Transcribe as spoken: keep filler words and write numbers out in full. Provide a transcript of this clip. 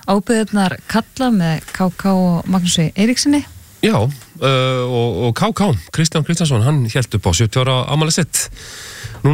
Ábyrðarnar kalla með K K og Magnúsi Eiríksssyni. Já, uh, og, og K K, Kristján Kristjánsson, hann hélt upp á sjötíu ára afmælið sitt.